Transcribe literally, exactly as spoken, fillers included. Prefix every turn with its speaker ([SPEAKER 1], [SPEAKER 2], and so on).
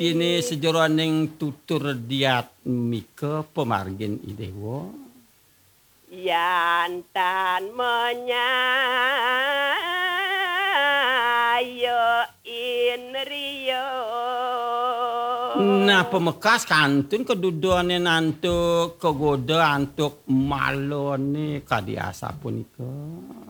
[SPEAKER 1] Ini sejroning tutur diat mika pemargin idewa.
[SPEAKER 2] Yantan menyayo inrio.
[SPEAKER 1] Nah pemekas kantun keduduane nantuk kegoda antuk malone kadiasa punika.